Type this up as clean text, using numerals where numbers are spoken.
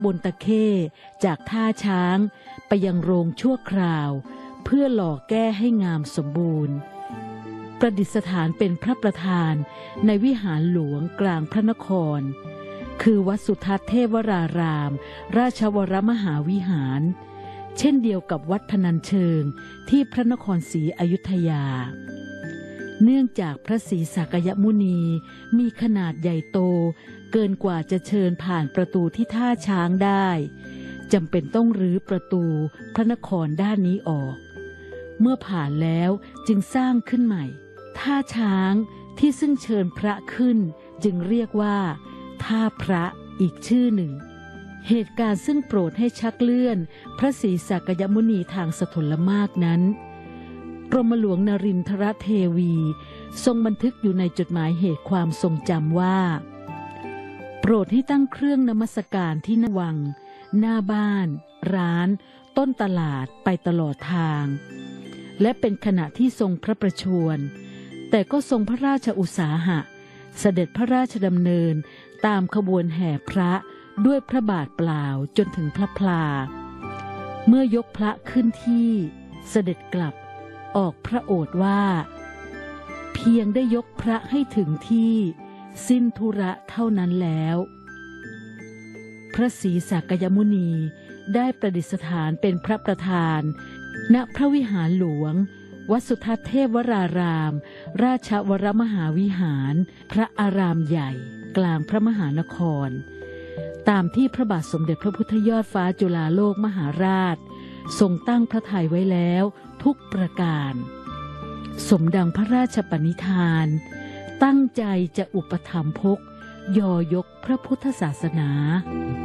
บนตะเข้จากท่าช้างไปยังโรงชั่วคราวเพื่อหล่อแก้ให้งามสมบูรณ์ประดิษฐานเป็นพระประธานในวิหารหลวงกลางพระนครคือวัดสุทัศน์เทพวราราม ราชวรมหาวิหารเช่นเดียวกับวัดพนัญเชิงที่พระนครศรีอยุธยาเนื่องจากพระศรีสักยมุนีมีขนาดใหญ่โตเกินกว่าจะเชิญผ่านประตูที่ท่าช้างได้จำเป็นต้องรื้อประตูพระนครด้านนี้ออกเมื่อผ่านแล้วจึงสร้างขึ้นใหม่ท่าช้างที่ซึ่งเชิญพระขึ้นจึงเรียกว่าท่าพระอีกชื่อหนึ่งเหตุการณ์ซึ่งโปรดให้ชักเลื่อนพระศรีสักยมุนีทางสถลมากนั้นกรมหลวงนรินทรเทวีทรงบันทึกอยู่ในจดหมายเหตุความทรงจำว่าโปรดให้ตั้งเครื่องนมัสการที่หน้าวังหน้าบ้านร้านต้นตลาดไปตลอดทางและเป็นขณะที่ทรงพระประชวรแต่ก็ทรงพระราชอุตสาหะเสด็จพระราชดำเนินตามขบวนแห่พระด้วยพระบาทเปล่าจนถึงพระพลาเมื่อยกพระขึ้นที่เสด็จกลับออกพระโอษฐ์ว่าเพียงได้ยกพระให้ถึงที่สิ้นธุระเท่านั้นแล้วพระศรีสักยมุนีได้ประดิษฐานเป็นพระประธานณพระวิหารหลวงวัดสุทัศน์เทพวราราม ราชวรมหาวิหารพระอารามใหญ่กลางพระมหานครตามที่พระบาทสมเด็จพระพุทธยอดฟ้าจุฬาโลกมหาราชทรงตั้งพระทัยไว้แล้วทุกประการสมดังพระราชปณิธานตั้งใจจะอุปถัมภกยอยกพระพุทธศาสนา